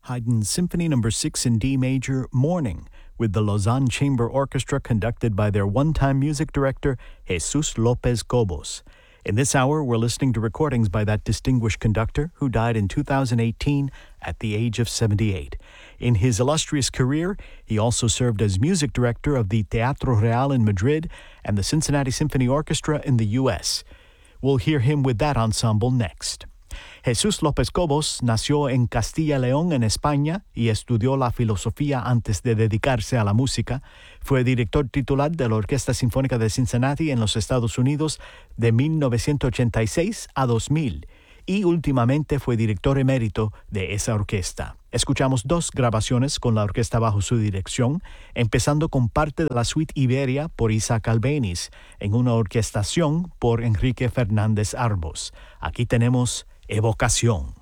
Haydn Symphony No. 6 in D major, Morning, with the Lausanne Chamber Orchestra conducted by their one-time music director, Jesus Lopez Cobos. In this hour, we're listening to recordings by that distinguished conductor who died in 2018 at the age of 78. In his illustrious career, he also served as music director of the Teatro Real in Madrid and the Cincinnati Symphony Orchestra in the U.S. We'll hear him with that ensemble next. Jesús López Cobos nació en Castilla y León, en España, y estudió la filosofía antes de dedicarse a la música. Fue director titular de la Orquesta Sinfónica de Cincinnati en los Estados Unidos de 1986 a 2000 y últimamente fue director emérito de esa orquesta. Escuchamos dos grabaciones con la orquesta bajo su dirección, empezando con parte de la suite Iberia por Isaac Albéniz, en una orquestación por Enrique Fernández Arbós. Aquí tenemos Evocación.